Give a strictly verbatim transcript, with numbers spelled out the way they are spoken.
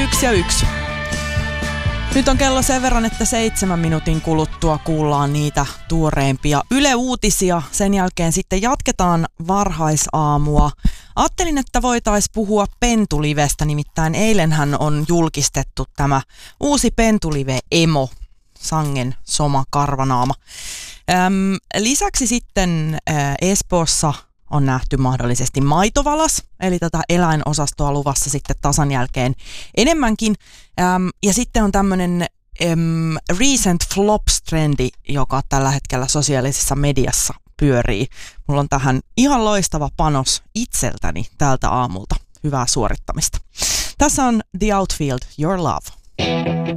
yksi ja yksi. Nyt on kello sen verran, että seitsemän minuutin kuluttua kuullaan niitä tuoreimpia Yle Uutisia. Sen jälkeen sitten jatketaan varhaisaamua. Ajattelin, että voitaisiin puhua Pentulivestä, nimittäin eilenhän on julkistettu tämä uusi Pentulive Emo, sangen soma karvanaama. Öm, lisäksi sitten ä, Espoossa on nähty mahdollisesti maitovalas, eli tätä eläinosastoa luvassa sitten tasan jälkeen enemmänkin. Öm, ja sitten on tämmöinen äm, recent flops-trendi, joka tällä hetkellä sosiaalisessa mediassa pyörii. Mulla on tähän ihan loistava panos itseltäni tältä aamulta. Hyvää suorittamista. Tässä on The Outfield, Your Love.